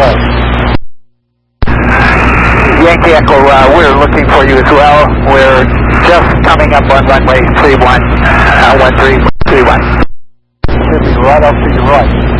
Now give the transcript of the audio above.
right. Yankee Echo, we're looking for you as well. We're just coming up on runway 1331. Should be right off to your right.